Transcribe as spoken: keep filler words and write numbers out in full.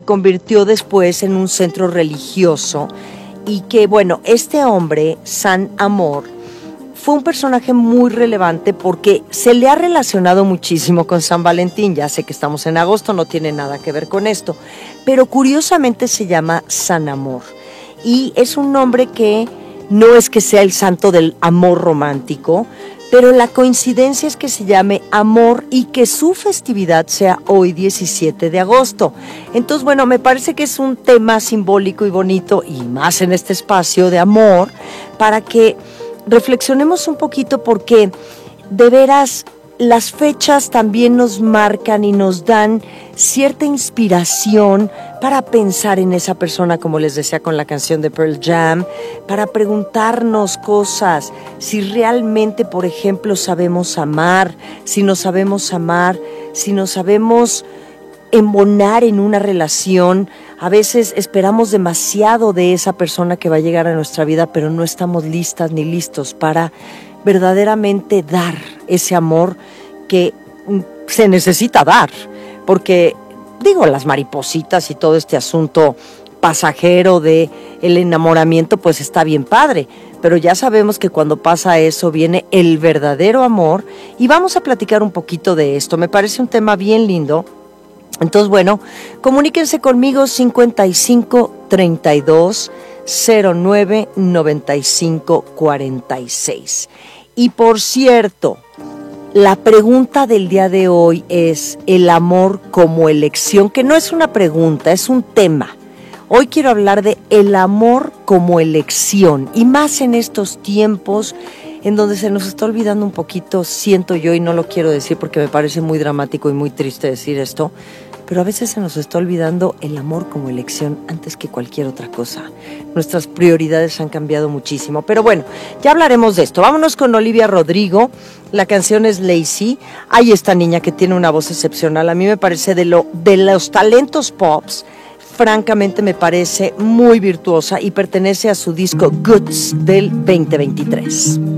convirtió después en un centro religioso y que, bueno, este hombre, San Amor, fue un personaje muy relevante porque se le ha relacionado muchísimo con San Valentín. Ya sé que estamos en agosto, no tiene nada que ver con esto, pero curiosamente se llama San Amor y es un nombre que no es que sea el santo del amor romántico, pero la coincidencia es que se llame Amor y que su festividad sea hoy diecisiete de agosto. Entonces, bueno, me parece que es un tema simbólico y bonito, y más en este espacio de amor, para que reflexionemos un poquito, porque de veras las fechas también nos marcan y nos dan cierta inspiración para pensar en esa persona, como les decía con la canción de Pearl Jam, para preguntarnos cosas, si realmente, por ejemplo, sabemos amar, si nos sabemos amar, si nos sabemos embonar en una relación. A veces esperamos demasiado de esa persona que va a llegar a nuestra vida, pero no estamos listas ni listos para verdaderamente dar ese amor que se necesita dar, porque digo, las maripositas y todo este asunto pasajero de el enamoramiento pues está bien padre, pero ya sabemos que cuando pasa eso viene el verdadero amor, y vamos a platicar un poquito de esto. Me parece un tema bien lindo. Entonces, bueno, comuníquense conmigo cincuenta y cinco, treinta y dos, cero nueve, noventa y cinco, cuarenta y seis. Y por cierto, la pregunta del día de hoy es el amor como elección, que no es una pregunta, es un tema. Hoy quiero hablar de el amor como elección, y más en estos tiempos en donde se nos está olvidando un poquito, siento yo, y no lo quiero decir porque me parece muy dramático y muy triste decir esto, pero a veces se nos está olvidando el amor como elección antes que cualquier otra cosa. Nuestras prioridades han cambiado muchísimo, pero bueno, ya hablaremos de esto. Vámonos con Olivia Rodrigo, la canción es Lazy. Hay esta niña que tiene una voz excepcional, a mí me parece de, lo, de los talentos pops, francamente me parece muy virtuosa y pertenece a su disco Goods del veinte veintitrés.